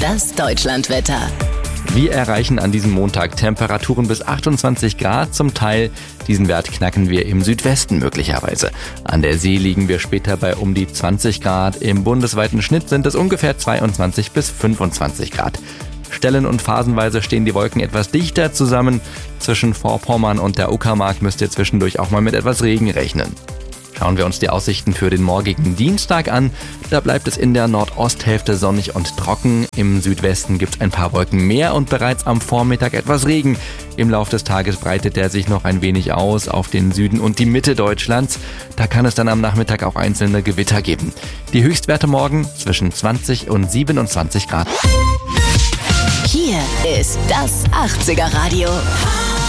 Das Deutschlandwetter. Wir erreichen an diesem Montag Temperaturen bis 28 Grad zum Teil. Diesen Wert knacken wir im Südwesten möglicherweise. An der See liegen wir später bei um die 20 Grad. Im bundesweiten Schnitt sind es ungefähr 22 bis 25 Grad. Stellen- und phasenweise stehen die Wolken etwas dichter zusammen. Zwischen Vorpommern und der Uckermark müsst ihr zwischendurch auch mal mit etwas Regen rechnen. Schauen wir uns die Aussichten für den morgigen Dienstag an. Da bleibt es in der Nordosthälfte sonnig und trocken. Im Südwesten gibt es ein paar Wolken mehr und bereits am Vormittag etwas Regen. Im Lauf des Tages breitet er sich noch ein wenig aus auf den Süden und die Mitte Deutschlands. Da kann es dann am Nachmittag auch einzelne Gewitter geben. Die Höchstwerte morgen zwischen 20 und 27 Grad. Hier ist das 80er Radio.